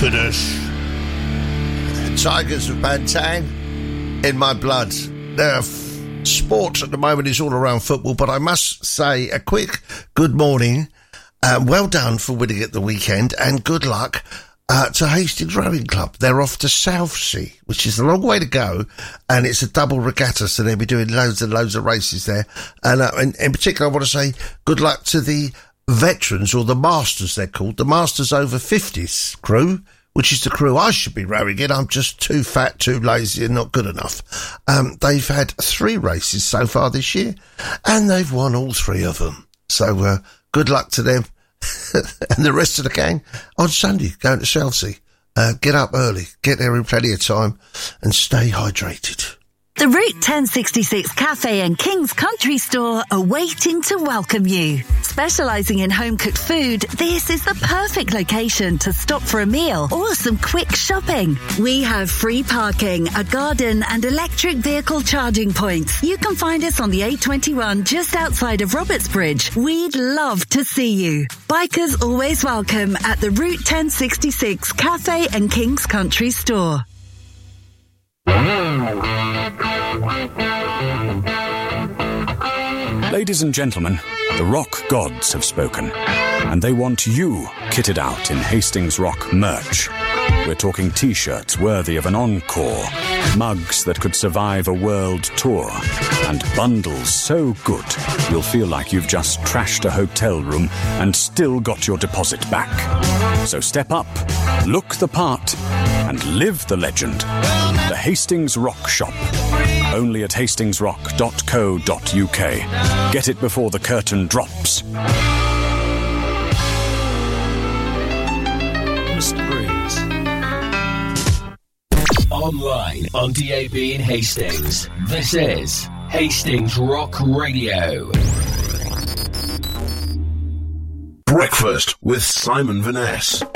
goodness. Tigers of Bantan in my blood. Now, sport at the moment is all around football, but I must say a quick good morning. Well done for winning at the weekend, and good luck to Hastings Rowing Club. They're off to Southsea, which is a long way to go, and it's a double regatta, so they'll be doing loads and loads of races there. And in particular, I want to say good luck to the veterans, or the Masters they're called, the Masters over 50s crew, which is the crew I should be rowing in. I'm just too fat, too lazy and not good enough. They've had 3 races so far this year, and they've won all 3 of them. So good luck to them and the rest of the gang on Sunday going to Chelsea. Get up early, get there in plenty of time, and stay hydrated. The Route 1066 Cafe and King's Country Store are waiting to welcome you. Specialising in home-cooked food, this is the perfect location to stop for a meal or some quick shopping. We have free parking, a garden and electric vehicle charging points. You can find us on the A21 just outside of Robertsbridge. We'd love to see you. Bikers always welcome at the Route 1066 Cafe and King's Country Store. Ladies and gentlemen, the rock gods have spoken, and they want you kitted out in Hastings Rock merch. We're talking T-shirts worthy of an encore, mugs that could survive a world tour, and bundles so good you'll feel like you've just trashed a hotel room and still got your deposit back. So step up, look the part, and live the legend. The Hastings Rock Shop. Only at hastingsrock.co.uk. Get it before the curtain drops. Mr. Breeze. Online on DAB in Hastings. This is Hastings Rock Radio. Breakfast with Simon Vaness.